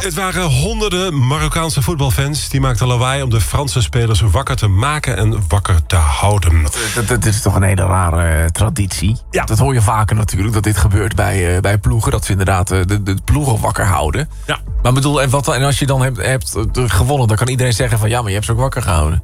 Het waren honderden Marokkaanse voetbalfans. Die maakten lawaai om de Franse spelers wakker te maken en wakker te houden. Dat is toch een hele rare traditie. Ja. Dat hoor je vaker natuurlijk, dat dit gebeurt bij ploegen. Dat ze inderdaad de ploegen wakker houden. Ja. Maar bedoel, en als je dan hebt gewonnen... dan kan iedereen zeggen van ja, maar je hebt ze ook wakker gehouden.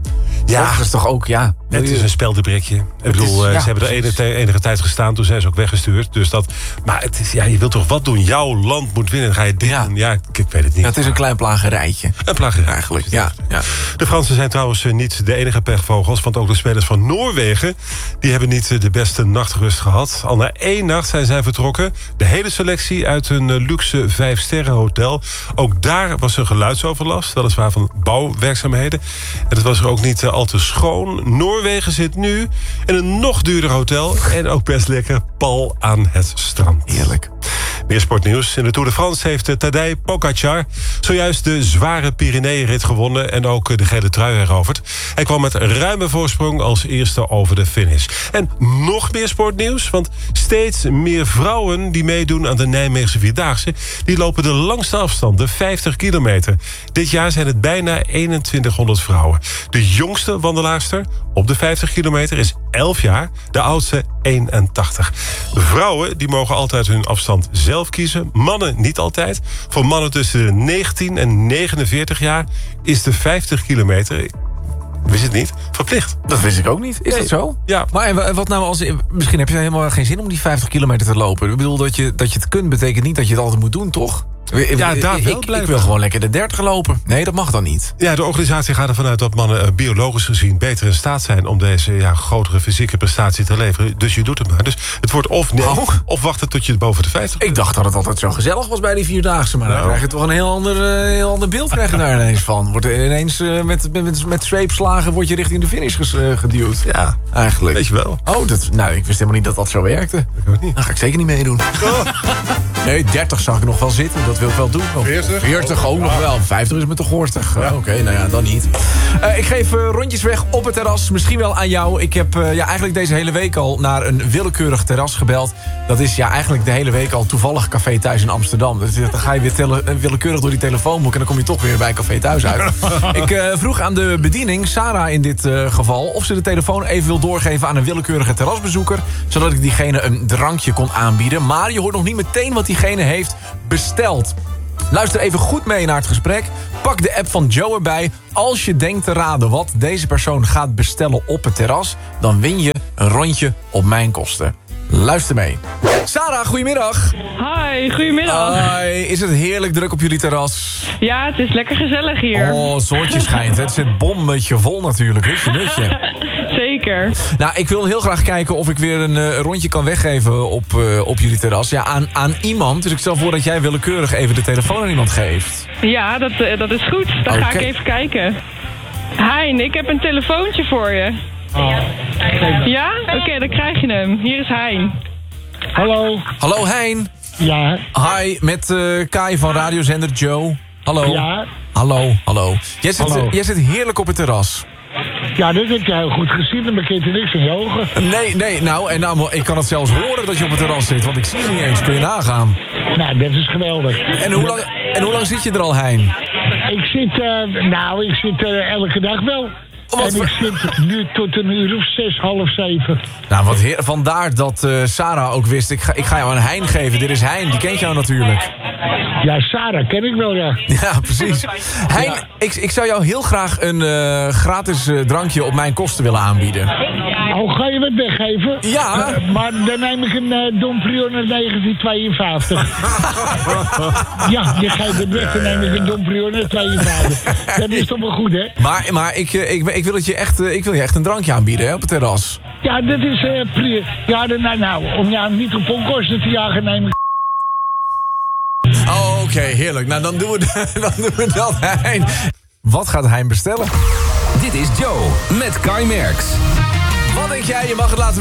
Ja, dat is toch ook, ja... Het is een speldenkje. Ik bedoel, ze hebben er enige tijd gestaan. Toen zijn ze ook weggestuurd. Dus maar het is, je wilt toch wat doen? Jouw land moet winnen. Dan ga je dit doen. Ja, ik weet het niet. Ja, het is een klein plagerijtje. Een plagerij. Eigenlijk, ja. De Fransen zijn trouwens niet de enige pechvogels. Want ook de spelers van Noorwegen... die hebben niet de beste nachtrust gehad. Al na 1 nacht zijn zij vertrokken. De hele selectie uit een luxe 5-sterrenhotel. Ook daar was er geluidsoverlast. Weliswaar van bouwwerkzaamheden. En het was er ook niet al te schoon. Noorwegen zit nu in een nog duurder hotel. En ook best lekker pal aan het strand. Heerlijk. Meer sportnieuws. In de Tour de France heeft Tadej Pogacar zojuist de zware Pyreneeënrit gewonnen en ook de gele trui heroverd. Hij kwam met ruime voorsprong als eerste over de finish. En nog meer sportnieuws, want steeds meer vrouwen die meedoen aan de Nijmeegse Vierdaagse, die lopen de langste afstand, de 50 kilometer. Dit jaar zijn het bijna 2100 vrouwen. De jongste wandelaarster op de 50 kilometer is 11 jaar, de oudste 81. Vrouwen die mogen altijd hun afstand zelf kiezen. Mannen niet altijd. Voor mannen tussen de 19 en 49 jaar is de 50 kilometer... Wist het niet? Verplicht. Dat wist ik ook niet. Is dat zo? Ja. Maar wat nou als... Misschien heb je helemaal geen zin om die 50 kilometer te lopen. Ik bedoel, dat je het kunt, betekent niet dat je het altijd moet doen, toch? Ja, daar wel ik wil gewoon lekker de 30 lopen. Nee, dat mag dan niet. Ja, de organisatie gaat ervan uit dat mannen biologisch gezien beter in staat zijn om deze grotere fysieke prestatie te leveren. Dus je doet het maar. Dus het wordt of wachten tot je boven de 50 bent. Ik dacht dat het altijd zo gezellig was bij die Vierdaagse. Maar dan krijg je toch een heel ander beeld krijg je daar ineens van. Wordt er ineens met zweepslagen word je richting de finish geduwd. Ja, eigenlijk. Weet je wel. Oh, ik wist helemaal niet dat dat zo werkte. Ik ook niet. Dan ga ik zeker niet meedoen. Nee, 30 zag ik nog wel zitten. Dat wil ik wel doen. 40 ook nog wel. 50 is me toch gorstig. Ja. Oké, nou ja, dan niet. Ik geef rondjes weg op het terras. Misschien wel aan jou. Ik heb eigenlijk deze hele week al naar een willekeurig terras gebeld. Dat is eigenlijk de hele week al toevallig Café Thuis in Amsterdam. Dus dan ga je weer willekeurig door die telefoonboek en dan kom je toch weer bij Café Thuis uit. Ik vroeg aan de bediening, Sarah in dit geval, of ze de telefoon even wil doorgeven aan een willekeurige terrasbezoeker, zodat ik diegene een drankje kon aanbieden. Maar je hoort nog niet meteen wat diegene heeft besteld. Luister even goed mee naar het gesprek. Pak de app van Joe erbij. Als je denkt te raden wat deze persoon gaat bestellen op het terras, dan win je een rondje op mijn kosten. Luister mee. Sarah, goedemiddag. Hi, goedemiddag. Hoi, is het heerlijk druk op jullie terras? Ja, het is lekker gezellig hier. Oh, het zonnetje schijnt. Het zit bommetje vol natuurlijk. Nutje. Zeker. Nou, ik wil heel graag kijken of ik weer een rondje kan weggeven op jullie terras. Ja, aan iemand. Dus ik stel voor dat jij willekeurig even de telefoon aan iemand geeft. Ja, dat is goed. Dan ga ik even kijken. Hein, ik heb een telefoontje voor je. Oh. Ja? Oké, dan krijg je hem. Hier is Hein. Hallo. Hallo Hein. Ja. Hi, met Kai van radiozender Joe. Hallo. Ja. Hallo. Jij zit heerlijk op het terras. Ja, dat heb je heel goed gezien. Dan bekent er niks van je ogen. Nee, nou, ik kan het zelfs horen dat je op het terras zit. Want ik zie je niet eens. Kun je nagaan. Nou, dat is geweldig. En hoe lang zit je er al, Hein? Ik zit elke dag wel. En ik zit nu tot een uur of 6, half 7. Nou, vandaar dat Sarah ook wist. Ik ga jou een Hein geven. Dit is Hein, die kent jou natuurlijk. Ja, Sarah ken ik wel, ja. Ja, precies. Hein, ja. Ik zou jou heel graag een gratis drankje op mijn kosten willen aanbieden. Oh, ga je wat weggeven? Ja. Maar dan neem ik een Dom Perignon 1952. Ja, je geeft het weg, dan neem ik een Dom Perignon 52. Dat is toch wel goed, hè? Maar ik wil je echt een drankje aanbieden, hè, op het terras. Ja, dat is prima. Ja, nou, om jou niet op onkosten te jagen, neem ik... Oh, oké, heerlijk. Nou, dan doen we dat, Hein. Wat gaat Hein bestellen? Dit is Joe met Kai Merks. Wat denk jij? Je mag het laten